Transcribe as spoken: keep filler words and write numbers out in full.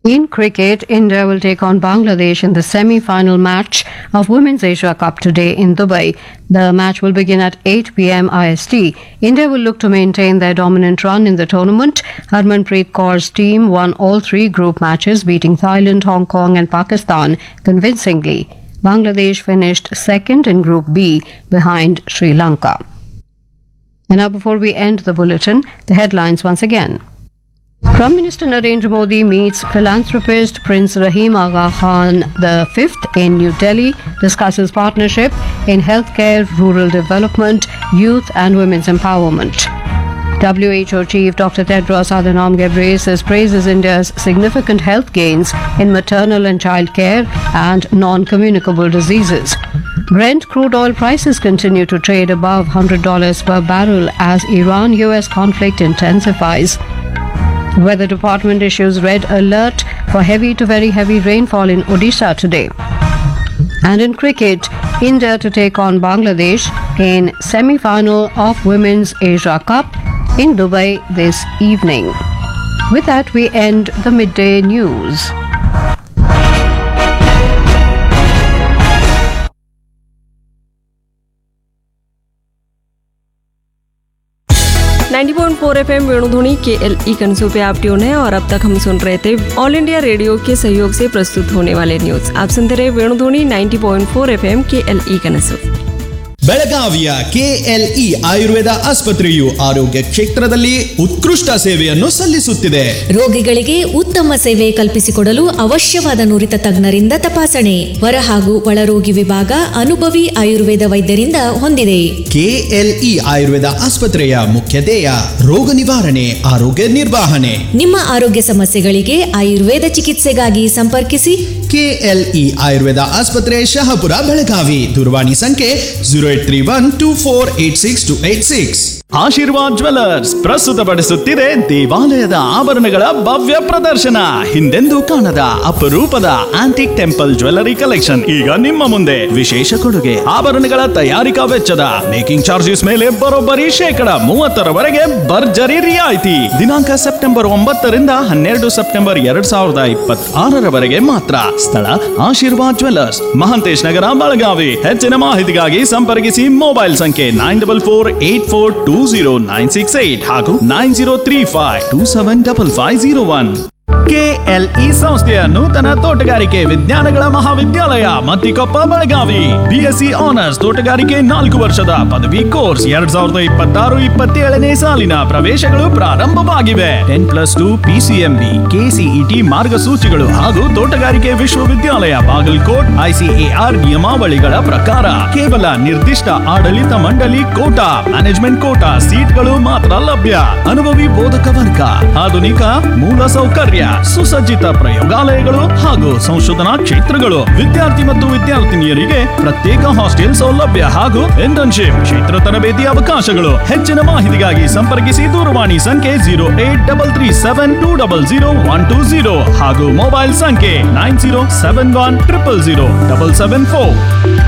In cricket, India will take on Bangladesh in the semi-final match of Women's Asia Cup today in Dubai. The match will begin at eight p.m. I S T. India will look to maintain their dominant run in the tournament. Harmanpreet Kaur's team won all three group matches, beating Thailand, Hong Kong and Pakistan convincingly. Bangladesh finished second in Group B behind Sri Lanka. And now, before we end the bulletin, the headlines once again. Prime Minister Narendra Modi meets philanthropist Prince Rahim Agha Khan the fifth in New Delhi, discusses partnership in healthcare, rural development, youth and women's empowerment. W H O Chief Doctor Tedros Adhanom Ghebreyesus praises India's significant health gains in maternal and child care and non-communicable diseases. Brent crude oil prices continue to trade above one hundred dollars per barrel as Iran-U S conflict intensifies. Weather Department issues red alert for heavy to very heavy rainfall in Odisha today. And in cricket, India to take on Bangladesh in semi-final of Women's Asia Cup in Dubai this evening. With that, we end the midday news. Ninety point four FM वेणुध्वनि के L E console पे आप tune है और अब तक हम सुन रहे थे ऑल इंडिया रेडियो के सहयोग से प्रस्तुत होने वाले न्यूज। आप सुनते रहे वेणुध्वनि नाइंटी पॉइंट फोर एफएम के एल ई कंसोल। ಬೆಳಗಾವಿಯ ಕೆಎಲ್ಇ ಆಯುರ್ವೇದ ಆಸ್ಪತ್ರೆಯು ಆರೋಗ್ಯ ಕ್ಷೇತ್ರದಲ್ಲಿ ಉತ್ಕೃಷ್ಟ ಸೇವೆಯನ್ನು ಸಲ್ಲಿಸುತ್ತಿದೆ. ರೋಗಿಗಳಿಗೆ ಉತ್ತಮ ಸೇವೆ ಕಲ್ಪಿಸಿಕೊಡಲು ಅವಶ್ಯವಾದ ನುರಿತ ತಜ್ಞರಿಂದ ತಪಾಸಣೆ, ಹೊರ ಹಾಗೂ ಒಳರೋಗಿ ವಿಭಾಗ ಅನುಭವಿ ಆಯುರ್ವೇದ ವೈದ್ಯರಿಂದ ಹೊಂದಿದೆ. ಕೆಎಲ್ಇ ಆಯುರ್ವೇದ ಆಸ್ಪತ್ರೆಯ ಮುಖ್ಯ ಧ್ಯೇಯ ರೋಗ ನಿವಾರಣೆ, ಆರೋಗ್ಯ ನಿರ್ವಹಣೆ. ನಿಮ್ಮ ಆರೋಗ್ಯ ಸಮಸ್ಯೆಗಳಿಗೆ ಆಯುರ್ವೇದ ಚಿಕಿತ್ಸೆಗಾಗಿ ಸಂಪರ್ಕಿಸಿ. ಕೆಎಲ್ಇ ಆಯುರ್ವೇದ ಆಸ್ಪತ್ರೆ, ಶಹಾಪುರ, ಬೆಳಗಾವಿ. ದೂರವಾಣಿ ಸಂಖ್ಯೆ zero eight three one two four eight six two eight six. Aashirvaad jewellers ಪ್ರಸ್ತುತಪಡಿಸುತ್ತಿದೆ ದೇವಾಲಯದ ಆಭರಣಗಳ ಭವ್ಯ ಪ್ರದರ್ಶನ. ಹಿಂದೆಂದೂ ಕಾಣದ ಅಪರೂಪದ ಆಂಟಿಕ್ ಟೆಂಪಲ್ ಜ್ಯುವೆಲ್ಲರಿ ಕಲೆಕ್ಷನ್ ಈಗ ನಿಮ್ಮ ಮುಂದೆ. ವಿಶೇಷ ಕೊಡುಗೆ, ಆಭರಣಗಳ ತಯಾರಿಕಾ ವೆಚ್ಚದ ಮೇಕಿಂಗ್ ಚಾರ್ಜಸ್ ಮೇಲೆ ಬರೋಬ್ಬರಿ ಶೇಕಡ ಮೂವತ್ತರವರೆಗೆ ಭರ್ಜರಿ ರಿಯಾಯಿತಿ. ದಿನಾಂಕ ಸೆಪ್ಟೆಂಬರ್ ಒಂಬತ್ತರಿಂದ ಹನ್ನೆರಡು ಸೆಪ್ಟೆಂಬರ್ ಎರಡ್ ಸಾವಿರದ ಇಪ್ಪತ್ತಾರರವರೆಗೆ ಮಾತ್ರ. ಸ್ಥಳ ಆಶೀರ್ವಾದ್ ಜ್ಯುವೆಲ್ಲರ್ಸ್, ಮಹಾಂತೇಶ್ ನಗರ, ಬೆಳಗಾವಿ. ಹೆಚ್ಚಿನ ಮಾಹಿತಿಗಾಗಿ ಸಂಪರ್ಕಿಸಿ ಮೊಬೈಲ್ ಸಂಖ್ಯೆ nine double four eight four two zero nine six eight ಹಾಗೂ nine zero three five two seven double five zero one. KLE ಸಂಸ್ಥೆಯ ನೂತನ ತೋಟಗಾರಿಕೆ ವಿಜ್ಞಾನಗಳ ಮಹಾವಿದ್ಯಾಲಯ ಮತ್ತಿಕೊಪ್ಪ, ಬೆಳಗಾವಿ. ಬಿಎಸ್ಸಿ ಆನರ್ಸ್ ತೋಟಗಾರಿಕೆ ನಾಲ್ಕು ವರ್ಷದ ಪದವಿ ಕೋರ್ಸ್ ಎರಡ್ ಸಾವಿರದ ಇಪ್ಪತ್ತಾರು ಇಪ್ಪತ್ತೇಳನೇ ಸಾಲಿನ ಪ್ರವೇಶಗಳು ಪ್ರಾರಂಭವಾಗಿವೆ. Ten plus two PCMB, KCET ಮಾರ್ಗಸೂಚಿಗಳು ಹಾಗೂ ತೋಟಗಾರಿಕೆ ವಿಶ್ವವಿದ್ಯಾಲಯ ಬಾಗಲಕೋಟ್ ಐಸಿಎಆರ್ ನಿಯಮಾವಳಿಗಳ ಪ್ರಕಾರ ಕೇವಲ ನಿರ್ದಿಷ್ಟ ಆಡಳಿತ ಮಂಡಳಿ ಕೋಟಾ, ಮ್ಯಾನೇಜ್ಮೆಂಟ್ ಕೋಟಾ ಸೀಟ್ಗಳು ಮಾತ್ರ ಲಭ್ಯ. ಅನುಭವಿ ಬೋಧಕ ವರ್ಗ, ಆಧುನಿಕ ಮೂಲ ಸೌಕರ್ಯ, ಸುಸಜ್ಜಿತ ಪ್ರಯೋಗಾಲಯಗಳು ಹಾಗೂ ಸಂಶೋಧನಾ ಕ್ಷೇತ್ರಗಳು. ವಿದ್ಯಾರ್ಥಿ ಮತ್ತು ವಿದ್ಯಾರ್ಥಿನಿಯರಿಗೆ ಪ್ರತ್ಯೇಕ ಹಾಸ್ಟೆಲ್ ಸೌಲಭ್ಯ ಹಾಗೂ ಇಂಟರ್ನ್ಶಿಪ್ ಕ್ಷೇತ್ರ ತರಬೇತಿ ಅವಕಾಶಗಳು. ಹೆಚ್ಚಿನ ಮಾಹಿತಿಗಾಗಿ ಸಂಪರ್ಕಿಸಿ ದೂರವಾಣಿ ಸಂಖ್ಯೆ zero eight double three seven two double zero one two zero ಹಾಗೂ ಮೊಬೈಲ್ ಸಂಖ್ಯೆ nine zero seven one triple zero double seven four.